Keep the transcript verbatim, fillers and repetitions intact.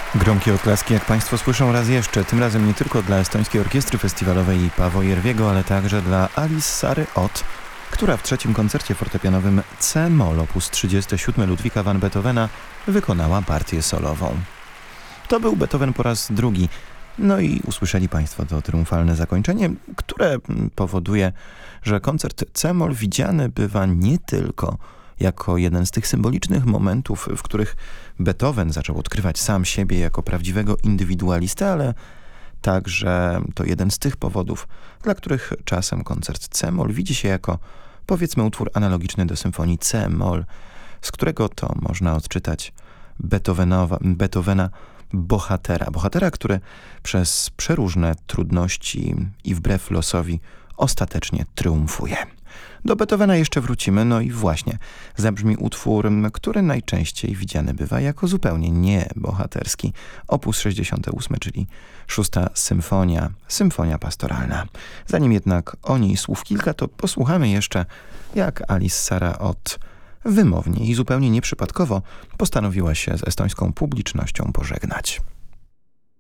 Gromkie oklaski, jak Państwo słyszą raz jeszcze, tym razem nie tylko dla Estońskiej Orkiestry Festiwalowej Paavo Järviego, ale także dla Alice Sary Ott, która w trzecim koncercie fortepianowym C-moll op. trzydziesty siódmy Ludwika van Beethovena wykonała partię solową. To był Beethoven po raz drugi. No i usłyszeli Państwo to triumfalne zakończenie, które powoduje, że koncert C-moll widziany bywa nie tylko jako jeden z tych symbolicznych momentów, w których Beethoven zaczął odkrywać sam siebie jako prawdziwego indywidualistę, ale także to jeden z tych powodów, dla których czasem koncert C-moll widzi się jako, powiedzmy, utwór analogiczny do symfonii C-moll, z którego to można odczytać Beethovenowa, Beethovena bohatera. Bohatera, który przez przeróżne trudności i wbrew losowi ostatecznie triumfuje. Do Beethovena jeszcze wrócimy, no i właśnie zabrzmi utwór, który najczęściej widziany bywa jako zupełnie niebohaterski. Opus sześćdziesiąty ósmy, czyli szósta symfonia, symfonia pastoralna. Zanim jednak o niej słów kilka, to posłuchamy jeszcze, jak Alice Sara Ott wymownie i zupełnie nieprzypadkowo postanowiła się z estońską publicznością pożegnać.